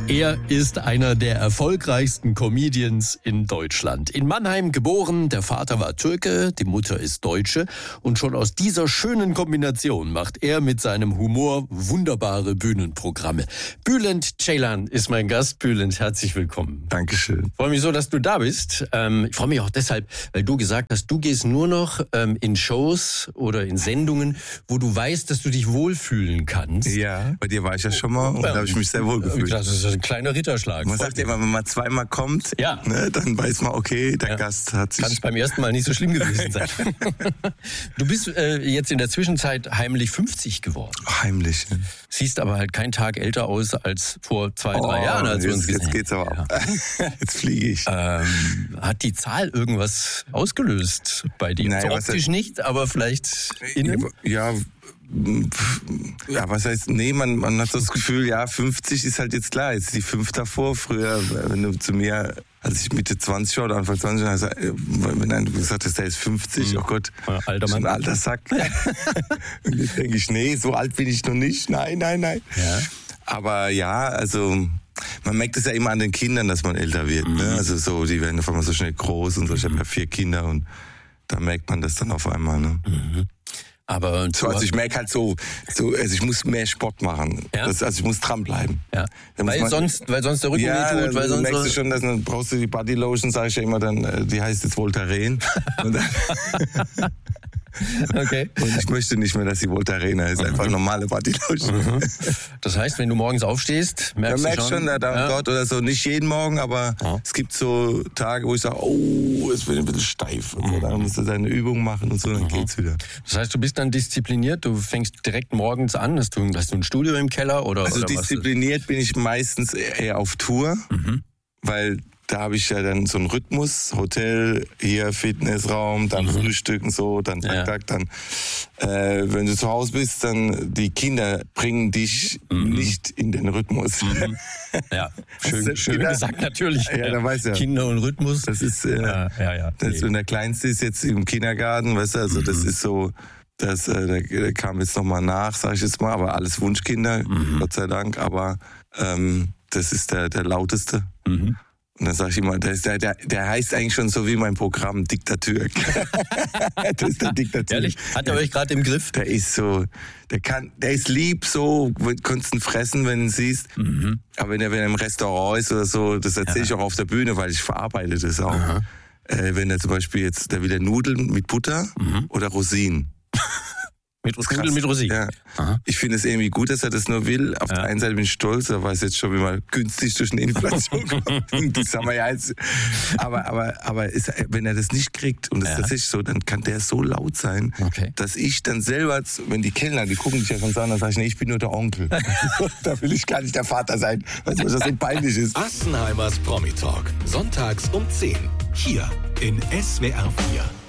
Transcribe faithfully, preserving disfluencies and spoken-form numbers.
Er ist einer der erfolgreichsten Comedians in Deutschland. In Mannheim geboren, der Vater war Türke, die Mutter ist Deutsche. Und schon aus dieser schönen Kombination macht er mit seinem Humor wunderbare Bühnenprogramme. Bülent Ceylan ist mein Gast. Bülent, herzlich willkommen. Dankeschön. Ich freue mich so, dass du da bist. Ähm, ich freue mich auch deshalb, weil du gesagt hast, du gehst nur noch ähm, in Shows oder in Sendungen, wo du weißt, dass du dich wohlfühlen kannst. Ja, bei dir war ich ja schon mal und da habe ich mich sehr wohl gefühlt. Das ist ein kleiner Ritterschlag. Man sagt ja immer, wenn man zweimal kommt, ja. ne, dann weiß man, okay, der ja. Gast hat sich... Kann es beim ersten Mal nicht so schlimm gewesen sein. Du bist äh, jetzt in der Zwischenzeit heimlich fünfzig geworden. Heimlich. Ja. Siehst aber halt keinen Tag älter aus als vor zwei, oh, drei Jahren. Als jetzt, wir uns jetzt geht's aber auch. Ja. Jetzt fliege ich. Ähm, hat die Zahl irgendwas ausgelöst bei dir? Naja, so optisch nicht, aber vielleicht innen? Ja, ja, was heißt, nee, man, man hat das Gefühl, ja, fünfzig ist halt jetzt klar, jetzt die fünf davor. Früher, wenn du zu mir, als ich Mitte zwanzig war oder Anfang zwanzig, also, wenn du gesagt hast, der ist fünfzig, oh Gott, ja, alter Mann. So ein alter Sack. Und jetzt denke ich, nee, so alt bin ich noch nicht, nein, nein, nein. Ja. Aber ja, also... Man merkt es ja immer an den Kindern, dass man älter wird. Mhm. Ne? Also so, die werden auf einmal so schnell groß und so. Ich habe ja vier Kinder und da merkt man das dann auf einmal. Ne? Mhm. Aber so, also ich merke halt so, so, also ich muss mehr Sport machen. Ja? Das, also ich muss dranbleiben. Ja. Weil man, sonst, weil sonst der Rücken ja, weh tut. Weil sonst sonst merkst du schon, dass dann brauchst du die Bodylotion, sage ich ja immer, dann die heißt jetzt Voltaren. Und dann okay. Und ich möchte nicht mehr, dass sie Voltaren ist, mhm. einfach normale Bodylotion. Mhm. Das heißt, wenn du morgens aufstehst, merkst ja, du merkst schon, schon da, da ja. dort oder so, nicht jeden Morgen, aber ja. Es gibt so Tage, wo ich sage, oh, es wird ein bisschen steif und so, dann musst du deine Übung machen und so, dann mhm. geht's wieder. Das heißt, du bist dann diszipliniert, du fängst direkt morgens an, hast du, hast du ein Studio im Keller oder? Also oder diszipliniert bin ich meistens eher auf Tour, mhm. weil da habe ich ja dann so einen Rhythmus, Hotel, hier Fitnessraum, dann mhm. Frühstück und so, dann tak, ja. tak, dann äh, wenn du zu Hause bist, dann die Kinder bringen dich mhm. nicht in den Rhythmus. Mhm. Ja, schön, schön gesagt natürlich. Ja, da weißt du ja. Kinder und Rhythmus. Das ist, äh, ja, ja, ja. Das, nee. Und der Kleinste ist jetzt im Kindergarten, weißt du, also mhm. das ist so, das, äh, der, der kam jetzt nochmal nach, sag ich jetzt mal, aber alles Wunschkinder, mhm. Gott sei Dank, aber ähm, das ist der, der lauteste. Mhm. Und dann sage ich immer, der, ist der, der, der heißt eigentlich schon so wie mein Programm, Diktatürk. Das ist der Diktatürk. Ehrlich? Hat er euch gerade im Griff? Der ist so, der kann, der ist lieb so, konntest ihn fressen, wenn du ihn siehst. Mhm. Aber wenn er, wenn er im Restaurant ist oder so, das erzähle ja. ich auch auf der Bühne, weil ich verarbeite das auch. Äh, wenn er zum Beispiel jetzt, der will der Nudeln mit Butter mhm. oder Rosinen. Mit Nudeln mit Rosinen. Ja. Ich finde es irgendwie gut, dass er das nur will. Auf ja. der einen Seite bin ich stolz, er weiß jetzt schon, wie man günstig durch eine Inflation kommt. Das haben wir ja jetzt. Aber, aber, aber ist, wenn er das nicht kriegt, und das ja. ist tatsächlich so, dann kann der so laut sein, okay. dass ich dann selber, wenn die Kellner, die gucken dich ja schon so an, dann sage ich, nee, ich bin nur der Onkel. Da will ich gar nicht der Vater sein, weil das so peinlich ist. Assenheimers Promi Talk. Sonntags um zehn. Hier in S W R vier.